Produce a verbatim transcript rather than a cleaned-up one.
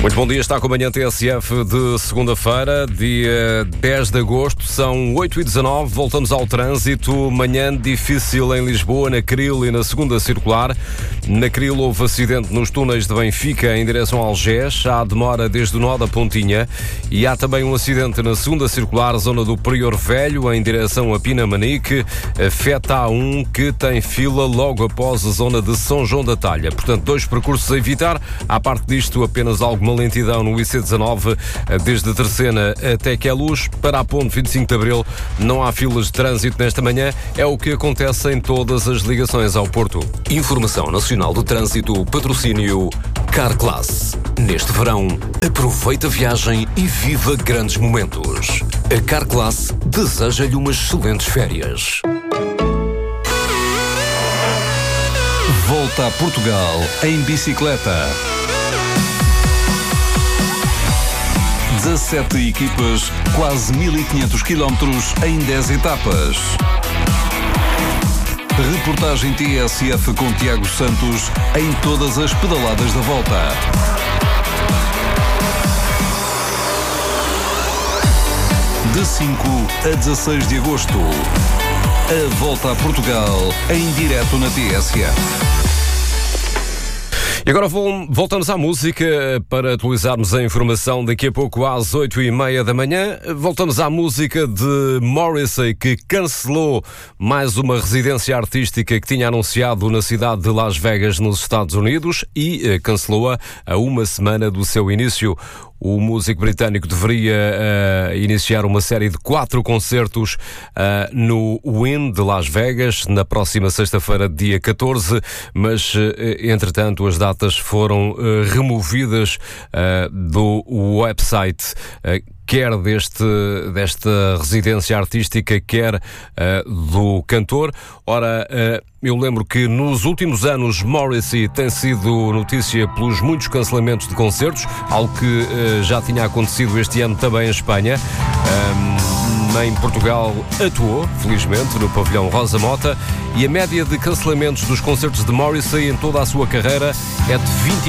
Muito bom dia, está com a manhã T S F de segunda-feira, dia dez de agosto, são oito e dezanove, voltamos ao trânsito, manhã difícil em Lisboa, na Cril e na segunda circular. Na Cril houve acidente nos túneis de Benfica em direção ao Algés, há demora desde o nó da Pontinha, e há também um acidente na segunda circular, zona do Prior Velho, em direção a Pinamanique, afeta a um que tem fila logo após a zona de São João da Talha. Portanto, dois percursos a evitar, à parte disto apenas alguma lentidão no I C dezanove, desde a Terceira até Queluz. Para a ponte vinte e cinco de Abril não há filas de trânsito nesta manhã, é o que acontece em todas as ligações ao Porto. Informação Nacional do Trânsito, patrocínio Carclass. Neste verão, aproveita a viagem e viva grandes momentos. A Carclass deseja-lhe umas excelentes férias. Volta a Portugal em bicicleta. dezassete equipas, quase mil e quinhentos quilómetros em dez etapas. Reportagem T S F com Tiago Santos em todas as pedaladas da volta. De cinco a dezasseis de agosto. A Volta a Portugal em direto na T S F. E agora voltamos à música para atualizarmos a informação daqui a pouco às oito e meia da manhã. Voltamos à música de Morrissey, que cancelou mais uma residência artística que tinha anunciado na cidade de Las Vegas, nos Estados Unidos, e cancelou-a a uma semana do seu início. O músico britânico deveria uh, iniciar uma série de quatro concertos uh, no Wynn de Las Vegas na próxima sexta-feira, dia catorze, mas, uh, entretanto, as datas foram uh, removidas uh, do website uh, quer deste, desta residência artística, quer uh, do cantor. Ora, uh, eu lembro que nos últimos anos Morrissey tem sido notícia pelos muitos cancelamentos de concertos, algo que uh, já tinha acontecido este ano também em Espanha. Um, em Portugal atuou, felizmente, no pavilhão Rosa Mota, e a média de cancelamentos dos concertos de Morrissey em toda a sua carreira é de vinte